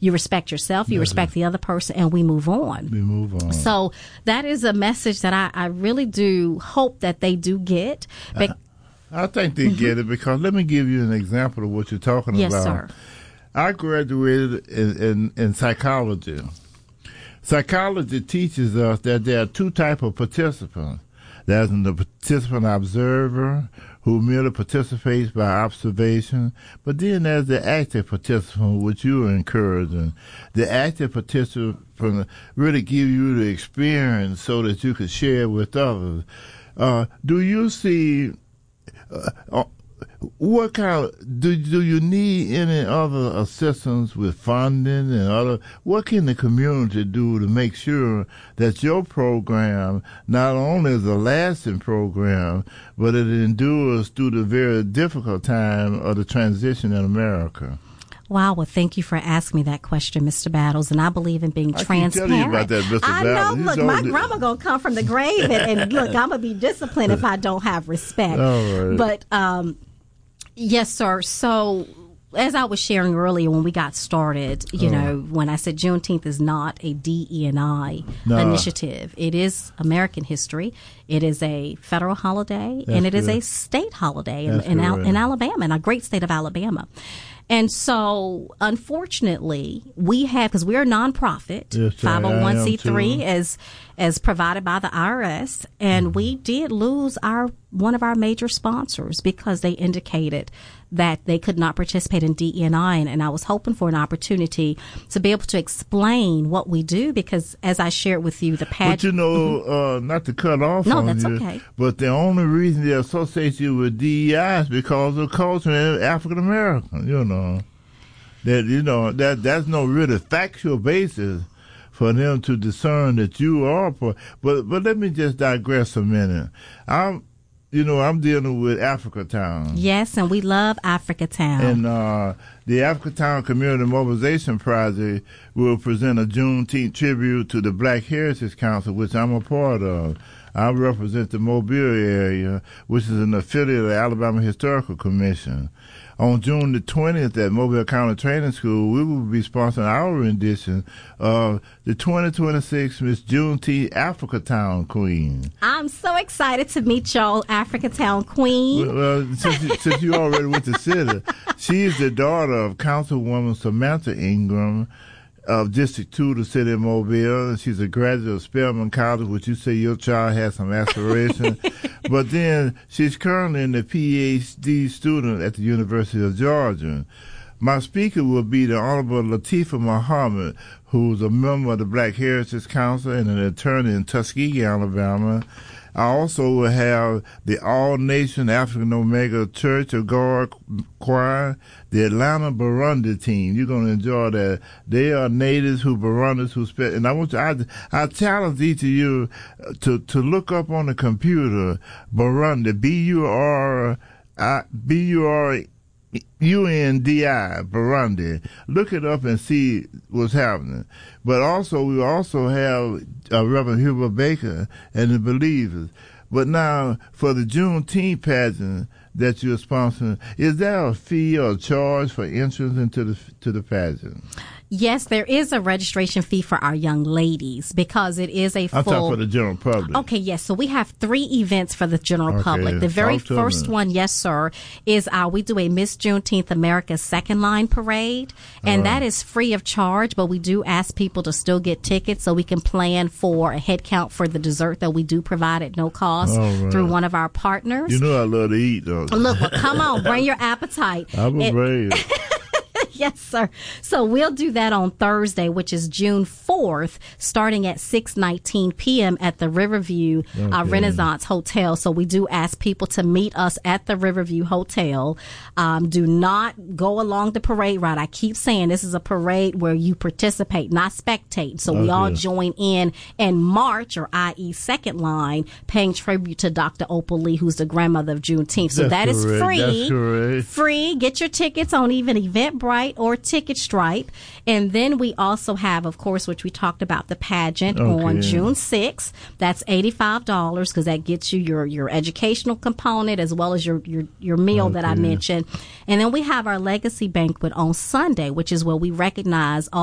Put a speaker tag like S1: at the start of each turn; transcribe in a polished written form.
S1: you respect yourself, you respect the other person, and we move on. So that is a message that I really do hope that they do get.
S2: I think they get it, because let me give you an example of what you're talking about.
S1: Yes, sir.
S2: I graduated in psychology. Psychology teaches us that there are two types of participants. There's the participant observer, who merely participates by observation, but then there's the active participant, which you are encouraging. The active participant really give you the experience so that you can share with others. Do you see what kind of, do you need any other assistance with funding and other? What can the community do to make sure that your program not only is a lasting program, but it endures through the very difficult time of the transition in America?
S1: Wow, well, thank you for asking me that question, Mr. Battles, and I believe in being transparent.
S2: I can tell you about that, Mr. Battles.
S1: I know, look, my grandma going to come from the grave, and look, I'm going to be disciplined if I don't have respect.
S2: All right.
S1: But, yes, sir, so as I was sharing earlier when we got started, you know, when I said Juneteenth is not a DE&I initiative, it is American history. It is a federal holiday, and it is a state holiday in Alabama, in a great state of Alabama. And so, unfortunately, we have, because we're a nonprofit, 501c3, as provided by the IRS, and we did lose one of our major sponsors because they indicated that they could not participate in DE&I, and I was hoping for an opportunity to be able to explain what we do, because as I shared with you, the pageant.
S2: But you know, not to cut off
S1: no,
S2: on
S1: that's
S2: you,
S1: okay.
S2: But the only reason they associate you with DEI is because of culture and African American. You know, that's no really factual basis for them to discern that you are. But let me just digress a minute. I'm dealing with Africatown.
S1: Yes, and we love Africatown.
S2: And the Africatown Community Mobilization Project will present a Juneteenth tribute to the Black Heritage Council, which I'm a part of. I represent the Mobile area, which is an affiliate of the Alabama Historical Commission. On June the 20th at Mobile County Training School, we will be sponsoring our rendition of the 2026 Miss Juneteenth Africatown Queen.
S1: I'm so excited to meet y'all, Africatown Queen.
S2: Well, since you already went to city, she is the daughter of Councilwoman Samantha Ingram of District 2, the city of Mobile, and she's a graduate of Spelman College, which you say your child has some aspiration. But then she's currently in the PhD student at the University of Georgia. My speaker will be the Honorable Latifah Muhammad, who's a member of the Black Heritage Council and an attorney in Tuskegee, Alabama. I also will have the All-Nation African Omega Church of God Choir, the Atlanta Burundi team. You're going to enjoy that. They are natives Burundis who spend, and I challenge each of you to look up on the computer Burundi, B-U-R-U-N-D-I, Burundi. Look it up and see what's happening. But we also have Reverend Hubert Baker and the Believers. But now, for the Juneteenth pageant that you're sponsoring, is there a fee or a charge for entrance into the pageant?
S1: Yes, there is a registration fee for our young ladies because it is a full...
S2: I'm talking for the general public.
S1: Okay, yes. So we have 3 events for the general public. The very first one, yes, sir, is we do a Miss Juneteenth America's Second Line Parade, and that is free of charge, but we do ask people to still get tickets so we can plan for a head count for the dessert that we do provide at no cost through one of our partners.
S2: You know I love to eat, though.
S1: Look, well, come on, bring your appetite.
S2: I'm afraid.
S1: Yes, sir. So we'll do that on Thursday, which is June 4th, starting at 6:19 p.m. at the Riverview Renaissance Hotel. So we do ask people to meet us at the Riverview Hotel. Do not go along the parade route. I keep saying this is a parade where you participate, not spectate. So we all join in and march, or i.e. second line, paying tribute to Dr. Opal Lee, who's the grandmother of Juneteenth. So
S2: That's
S1: is free.
S2: That's correct.
S1: Free. Get your tickets on even Eventbrite or Ticket Stripe. And then we also have, of course, which we talked about, the pageant on June 6th. That's $85 because that gets you your educational component as well as your meal that I mentioned. And then we have our legacy banquet on Sunday, which is where we recognize all